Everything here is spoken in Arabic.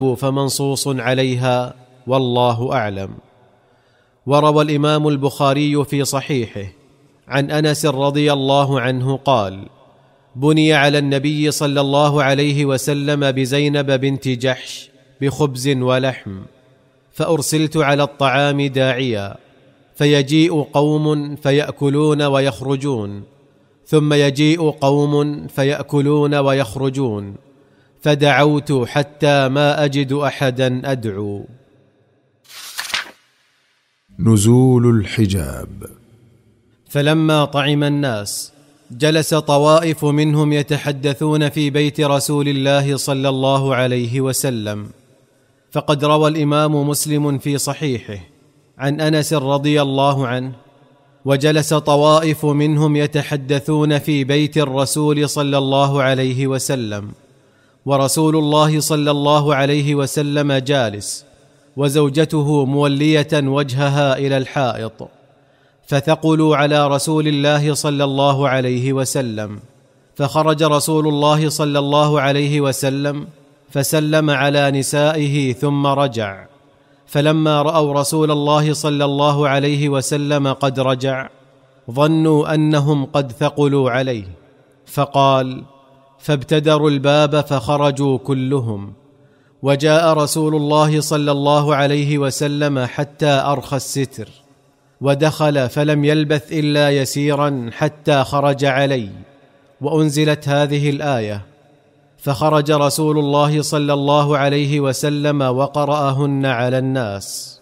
فمنصوص عليها، والله أعلم. وروى الإمام البخاري في صحيحه عن أنس رضي الله عنه قال: بني على النبي صلى الله عليه وسلم بزينب بنت جحش بخبز ولحم، فأرسلت على الطعام داعيا، فيجيء قوم فيأكلون ويخرجون، ثم يجيء قوم فيأكلون ويخرجون، فدعوت حتى ما أجد أحدا أدعو. نزول الحجاب. فلما طعم الناس جلس طوائف منهم يتحدثون في بيت رسول الله صلى الله عليه وسلم، فقد روى الإمام مسلم في صحيحه عن أنس رضي الله عنه: وجلس طوائف منهم يتحدثون في بيت الرسول صلى الله عليه وسلم، ورسول الله صلى الله عليه وسلم جالس، وزوجته مولية وجهها إلى الحائط، فثقلوا على رسول الله صلى الله عليه وسلم، فخرج رسول الله صلى الله عليه وسلم فسلم على نسائه ثم رجع، فلما رأوا رسول الله صلى الله عليه وسلم قد رجع ظنوا أنهم قد ثقلوا عليه، فقال: فابتدروا الباب فخرجوا كلهم، وجاء رسول الله صلى الله عليه وسلم حتى أرخى الستر، ودخل فلم يلبث إلا يسيرا حتى خرج علي، وأنزلت هذه الآية: فخرج رسول الله صلى الله عليه وسلم وقرأهن على الناس.